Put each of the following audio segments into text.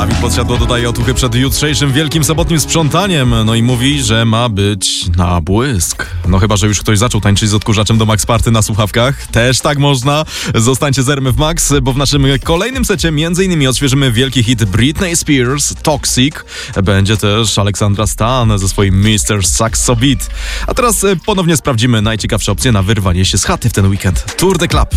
Dawid Podsiadło dodaje otuchy przed jutrzejszym wielkim sobotnim sprzątaniem. No i mówi, że ma być na błysk. No chyba, że już ktoś zaczął tańczyć z odkurzaczem do Max Party na słuchawkach. Też tak można. Zostańcie z RMF Max, bo w naszym kolejnym secie m.in. odświeżymy wielki hit Britney Spears, Toxic. Będzie też Aleksandra Stan ze swoim Mr. Saxo Beat. A teraz ponownie sprawdzimy najciekawsze opcje na wyrwanie się z chaty w ten weekend. Tour de Club.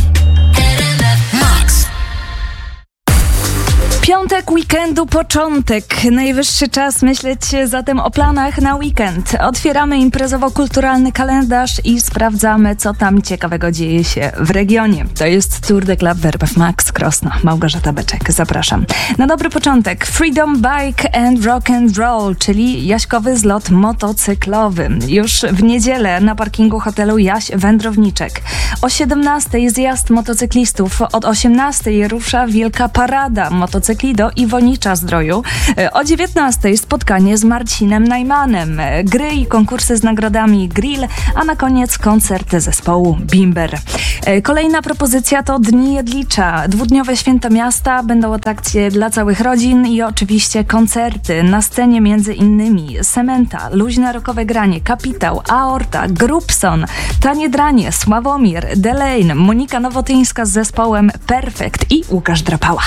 Piątek weekendu, początek. Najwyższy czas myśleć zatem o planach na weekend. Otwieramy imprezowo-kulturalny kalendarz i sprawdzamy, co tam ciekawego dzieje się w regionie. To jest Tour de Club w RMF Max. Krosno. Małgorzata Beczek. Zapraszam. Na dobry początek. Freedom Bike and Rock and Roll, czyli jaśkowy zlot motocyklowy. Już w niedzielę na parkingu hotelu Jaś Wędrowniczek. O 17:00 zjazd motocyklistów. Od 18:00 rusza wielka parada motocykli do Iwonicza-Zdroju. O 19:00 spotkanie z Marcinem Najmanem. Gry i konkursy z nagrodami Grill, a na koniec koncert zespołu Bimber. Kolejna propozycja to Dni Jedlicza. Dwudniowe święto miasta, będą atrakcje dla całych rodzin i oczywiście koncerty. Na scenie między innymi Sementa, luźne rockowe granie, Kapitał, Aorta, Grubson, Tanie Dranie, Sławomir, Delane, Monika Nowotyńska z zespołem Perfect i Łukasz Drapała.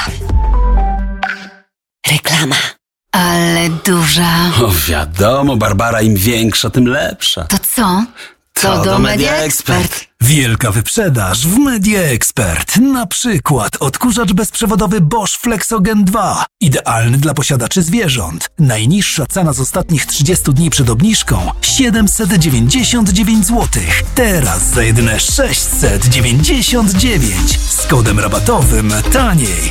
Reklama. Ale duża. O wiadomo, Barbara, im większa, tym lepsza. To co? To do Media Expert. Wielka wyprzedaż w Media Expert. Na przykład odkurzacz bezprzewodowy Bosch Flexogen 2. Idealny dla posiadaczy zwierząt. Najniższa cena z ostatnich 30 dni przed obniżką 799 zł. Teraz za jedyne 699. Z kodem rabatowym taniej.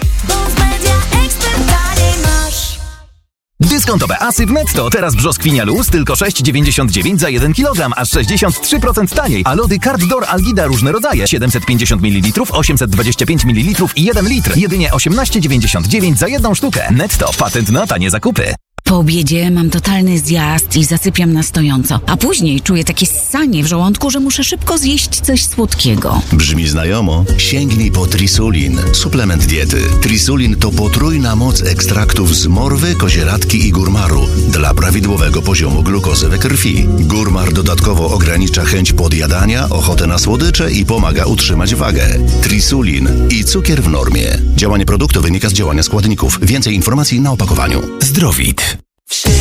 Dyskontowe asy w Netto. Teraz brzoskwinia luz tylko 6,99 za 1 kg, aż 63% taniej. A lody Card Door Algida różne rodzaje. 750 ml, 825 ml i 1 litr. Jedynie 18,99 za jedną sztukę. Netto. Patent na tanie zakupy. Po obiedzie mam totalny zjazd i zasypiam na stojąco. A później czuję takie ssanie w żołądku, że muszę szybko zjeść coś słodkiego. Brzmi znajomo? Sięgnij po Trisulin, suplement diety. Trisulin to potrójna moc ekstraktów z morwy, kozieradki i górmaru dla prawidłowego poziomu glukozy we krwi. Górmar dodatkowo ogranicza chęć podjadania, ochotę na słodycze i pomaga utrzymać wagę. Trisulin i cukier w normie. Działanie produktu wynika z działania składników. Więcej informacji na opakowaniu. Zdrowit.